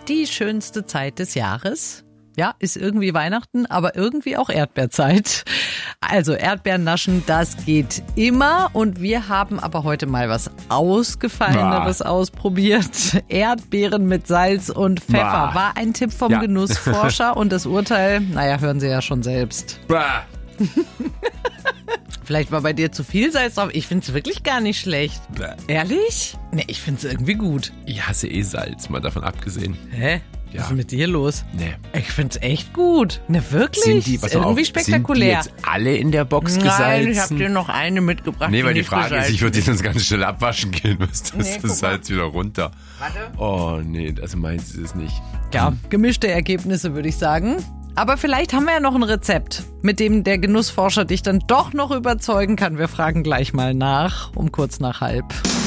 die schönste Zeit des Jahres. Ja, ist irgendwie Weihnachten, aber irgendwie auch Erdbeerzeit. Also Erdbeeren naschen, das geht immer. Und wir haben aber heute mal was Ausgefalleneres ausprobiert. Erdbeeren mit Salz und Pfeffer war ein Tipp vom Genussforscher. Und das Urteil, naja, hören Sie ja schon selbst. Vielleicht war bei dir zu viel Salz drauf. Ich finde es wirklich gar nicht schlecht. Ehrlich? Nee, ich finde es irgendwie gut. Ich hasse Salz, mal davon abgesehen. Hä? Ja. Was ist mit dir los? Nee. Ich find's echt gut. Ne, wirklich? Sind die, ist irgendwie spektakulär. Sind die jetzt alle in der Box gesalzen? Nein, ich hab dir noch eine mitgebracht. Nee, weil die nicht Frage ist, ich würde die gesalzen sonst ganz schnell abwaschen gehen. Was das Nee, guck Salz wieder runter. Warte. Oh, nee, das meinst du es nicht. Ja, gemischte Ergebnisse, würde ich sagen. Aber vielleicht haben wir ja noch ein Rezept, mit dem der Genussforscher dich dann doch noch überzeugen kann. Wir fragen gleich mal nach, um kurz nach 12:30.